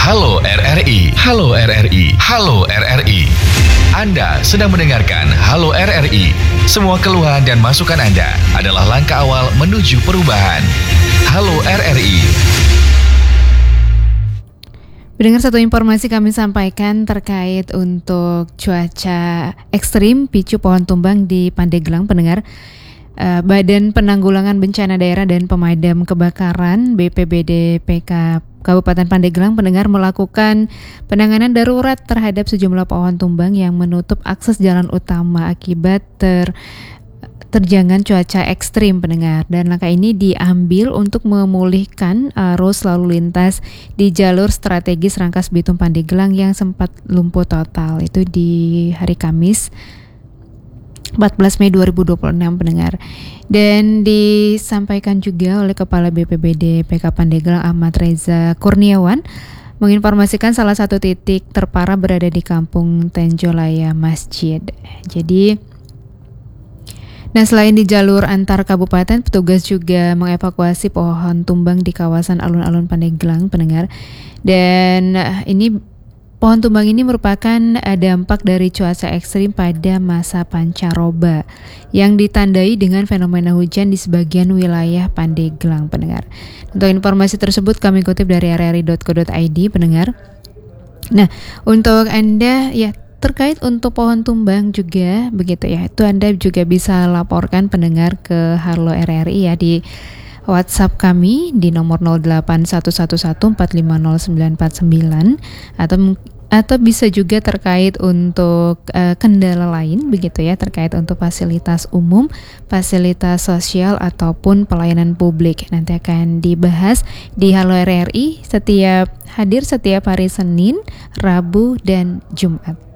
Halo RRI, Halo RRI, Halo RRI. Anda sedang mendengarkan Halo RRI. Semua keluhan dan masukan Anda adalah langkah awal menuju perubahan. Halo RRI. Mendengar satu informasi kami sampaikan terkait untuk cuaca ekstrim picu pohon tumbang di Pandeglang, pendengar. Badan Penanggulangan Bencana Daerah dan Pemadam Kebakaran BPBD PK Kabupaten Pandeglang, pendengar, melakukan penanganan darurat terhadap sejumlah pohon tumbang yang menutup akses jalan utama akibat terjangan cuaca ekstrim, pendengar. Dan langkah ini diambil untuk memulihkan arus lalu lintas di jalur strategis Rangkas Bitung Pandeglang yang sempat lumpuh total. Itu di hari Kamis 14 Mei 2026, pendengar. Dan disampaikan juga oleh Kepala BPBD PK Pandeglang Ahmad Reza Kurniawan menginformasikan salah satu titik terparah berada di Kampung Tenjolaya Masjid. Nah, selain di jalur antar kabupaten, petugas juga mengevakuasi pohon tumbang di kawasan alun-alun Pandeglang, pendengar. Dan pohon tumbang ini merupakan dampak dari cuaca ekstrim pada masa pancaroba yang ditandai dengan fenomena hujan di sebagian wilayah Pandeglang, pendengar. Untuk informasi tersebut kami kutip dari rri.co.id, pendengar. Nah, untuk Anda terkait untuk pohon tumbang juga begitu ya, itu Anda juga bisa laporkan, pendengar, ke Halo RRI ya di WhatsApp kami di nomor 08111450949 atau bisa juga terkait untuk kendala lain begitu ya, terkait untuk fasilitas umum, fasilitas sosial ataupun pelayanan publik. Nanti akan dibahas di Halo RRI setiap hari Senin, Rabu dan Jumat.